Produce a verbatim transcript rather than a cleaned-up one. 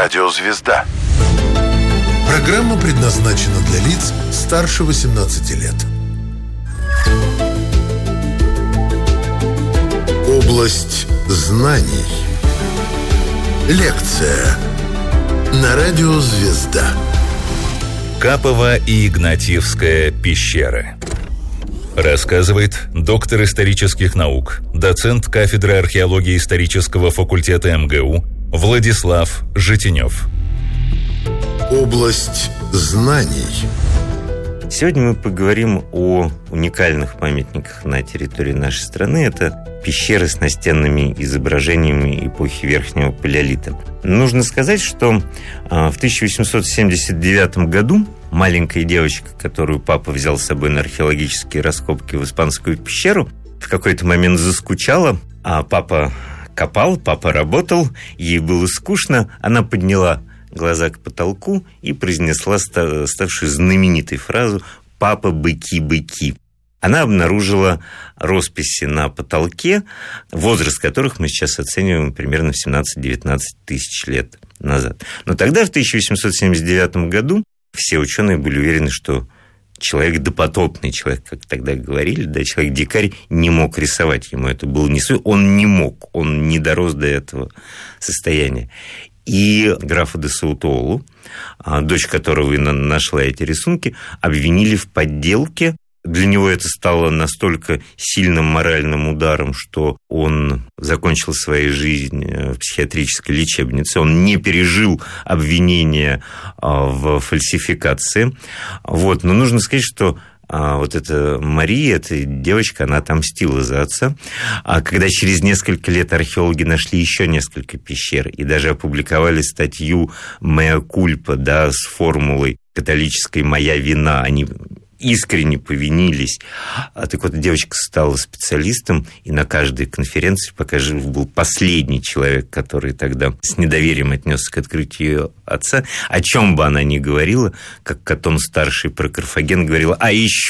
Радио «Звезда». Программа предназначена для лиц старше восемнадцати лет. Область знаний. Лекция на Радио «Звезда». Капова и Игнатьевская пещеры. Рассказывает доктор исторических наук, доцент кафедры археологии исторического факультета эм гэ у Владислав Житинев. Область знаний. Сегодня мы поговорим о уникальных памятниках на территории нашей страны. Это пещеры с настенными изображениями эпохи Верхнего Палеолита. Нужно сказать, что в тысяча восемьсот семьдесят девятом году маленькая девочка, которую папа взял с собой на археологические раскопки в Испанскую пещеру, в какой-то момент заскучала, а папа копал, папа работал, ей было скучно, она подняла глаза к потолку и произнесла ставшую знаменитой фразу «Папа, быки, быки». Она обнаружила росписи на потолке, возраст которых мы сейчас оцениваем примерно в семнадцать-девятнадцать тысяч лет назад. Но тогда, в тысяча восемьсот семьдесят девятом году, все ученые были уверены, что человек допотопный, человек, как тогда говорили, да, человек-дикарь не мог рисовать, ему это было не свойственно, он не мог, он не дорос до этого состояния. И графа де Саутуолу, дочь которого и нашла эти рисунки, обвинили в подделке. Для него это стало настолько сильным моральным ударом, что он закончил свою жизнь в психиатрической лечебнице. Он не пережил обвинения в фальсификации. Вот. Но нужно сказать, что А вот эта Мария, эта девочка, она отомстила за отца. А когда через несколько лет археологи нашли еще несколько пещер и даже опубликовали статью «Mea culpa», да, с формулой католической «Моя вина», они искренне повинились. А так вот, девочка стала специалистом, и на каждой конференции, пока жив был последний человек, который тогда с недоверием отнесся к открытию отца, о чем бы она ни говорила, как Катон-старший про Карфаген говорила, а еще